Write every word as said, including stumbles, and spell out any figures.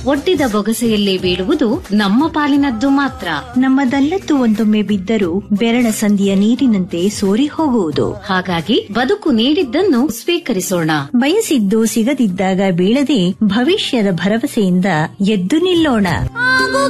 ಒಡ್ಡಿದ ಬೊಗಸೆಯಲ್ಲಿ ಬೀಳುವುದು ನಮ್ಮ ಪಾಲಿನದ್ದು ಮಾತ್ರ. ನಮ್ಮದಲ್ಲದ್ದು ಒಂದೊಮ್ಮೆ ಬಿದ್ದರೂ ಬೆರಳ ಸಂಧಿಯ ನೀರಿನಂತೆ ಸೋರಿ ಹೋಗುವುದು. ಹಾಗಾಗಿ ಬದುಕು ನೀಡಿದ್ದನ್ನು ಸ್ವೀಕರಿಸೋಣ. ಬಯಸಿದ್ದು ಸಿಗದಿದ್ದಾಗ ಬೀಳದೆ ಭವಿಷ್ಯದ ಭರವಸೆಯಿಂದ ಎದ್ದು ನಿಲ್ಲೋಣ.